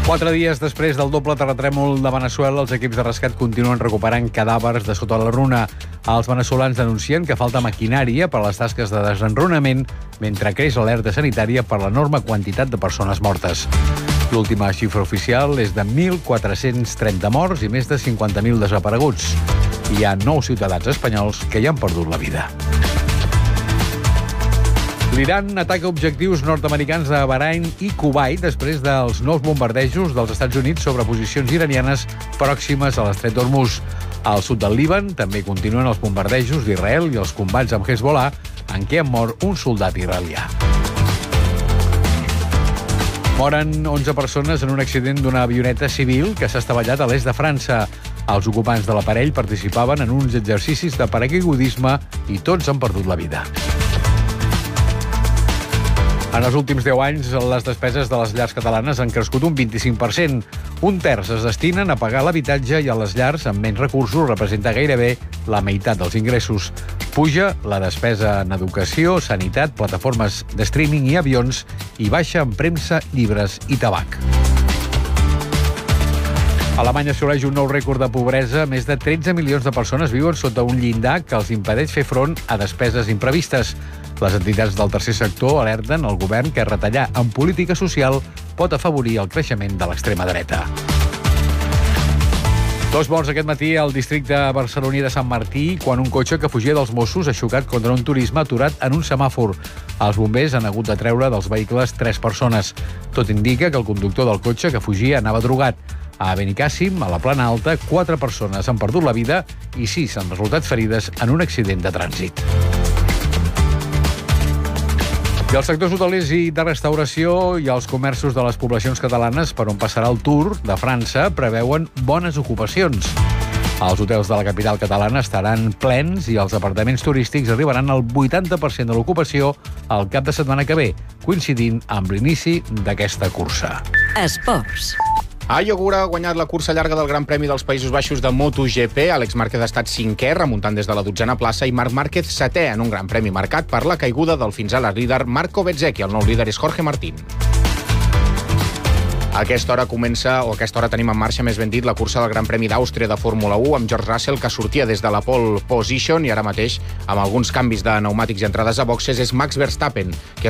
4 dies després del doble terratrèmol de Veneçuela, els equips de rescat continuen recuperant cadàvers de sota la runa. Els veneçolans denuncien que falta maquinària per a les tasques de desenrunament, mentre creix l'alerta sanitària per l'enorme quantitat de persones mortes. L'última xifra oficial és de 1.430 morts i més de 50.000 desapareguts. Hi ha 9 ciutadans espanyols que hi han perdut la vida. L'Iran ataca objectius nord-americans a Bahrain i Kuwait després dels nous bombardejos dels Estats Units sobre posicions iranianes pròximes a l'estret d'Hormuz. Al sud del Líban també continuen els bombardejos d'Israel i els combats amb Hezbollah, en què ha mort un soldat israelià. Moren 11 persones en un accident d'una avioneta civil que s'ha estavellat a l'est de França. Els ocupants de l'aparell participaven en uns exercicis de paracaigudisme i tots han perdut la vida. En els últims 10 anys, les despeses de les llars catalanes han crescut un 25%. Un terç es destinen a pagar l'habitatge i a les llars amb menys recursos representa gairebé la meitat dels ingressos. Puja la despesa en educació, sanitat, plataformes de streaming i avions i baixa en premsa, llibres i tabac. Alemanya assoleix un nou rècord de pobresa. Més de 13 milions de persones viuen sota un llindar que els impedeix fer front a despeses imprevistes. Les entitats del tercer sector alerten al govern que retallar en política social pot afavorir el creixement de l'extrema dreta. 2 morts aquest matí al districte barceloní de Sant Martí quan un cotxe que fugia dels Mossos ha xocat contra un turisme aturat en un semàfor. Els bombers han hagut de treure dels vehicles 3 persones. Tot indica que el conductor del cotxe que fugia anava drogat. A Benicàssim, a la Plana Alta, 4 persones han perdut la vida i 6 han resultat ferides en un accident de trànsit. I els sectors hotelers i de restauració i els comerços de les poblacions catalanes per on passarà el Tour de França preveuen bones ocupacions. Els hotels de la capital catalana estaran plens i els apartaments turístics arribaran al 80% de l'ocupació el cap de setmana que ve, coincidint amb l'inici d'aquesta cursa. Esports. Ayo Ogura ha guanyat la cursa llarga del Gran Premi dels Països Baixos de MotoGP. Àlex Márquez ha estat 5è, remuntant des de la 12a plaça, i Marc Márquez 7è en un Gran Premi marcat per la caiguda del fins ara líder Marco Bezzecchi. El nou líder és Jorge Martín. A aquesta hora tenim en marxa, més ben dit, la cursa del Gran Premi d'Àustria de Fórmula 1 amb George Russell, que sortia des de la pole position i ara mateix, amb alguns canvis de pneumàtics i entrades a boxes, és Max Verstappen, que